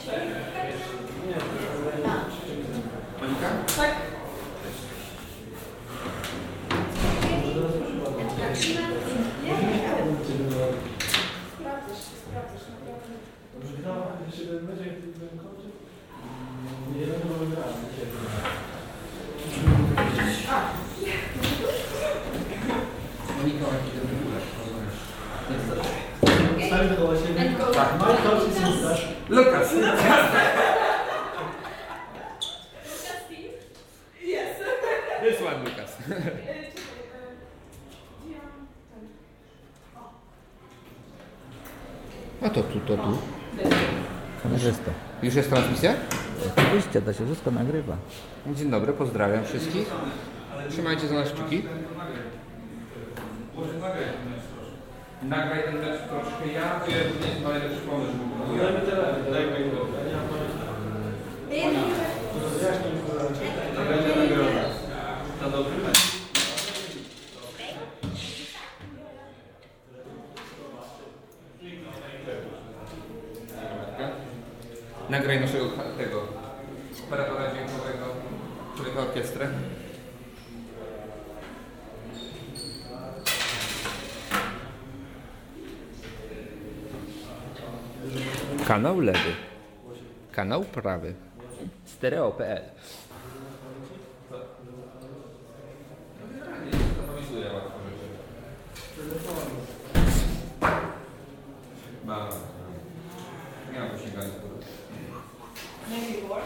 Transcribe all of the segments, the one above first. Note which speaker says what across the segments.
Speaker 1: Monika?
Speaker 2: Tak.
Speaker 1: Monika, jaki dobry gulasz.
Speaker 3: Stary koło siebie.
Speaker 1: Tak.
Speaker 3: My coach is Lukasz.
Speaker 1: Lukas.
Speaker 2: Yes.
Speaker 1: This one, Lukas. A to tu.
Speaker 4: Kamerzysta.
Speaker 1: Już jest transmisja?
Speaker 4: Oczywiście, to się wszystko nagrywa.
Speaker 1: Dzień dobry, pozdrawiam wszystkich. Trzymajcie za nas kciuki. Nagraj ten mecz troszkę ja, to jest najlepszy pomysł.
Speaker 3: Dajmy telefon.
Speaker 1: Na dobry mecz. Nagraj naszego tego operatora dźwiękowego, człowieka orkiestrę. Kanał lewy. Kanał prawy. Stereo.pl. Miałem posięganie.
Speaker 2: Maybe more?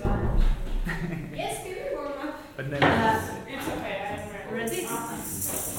Speaker 2: Yes, give me warm up. It's okay, I'm ready.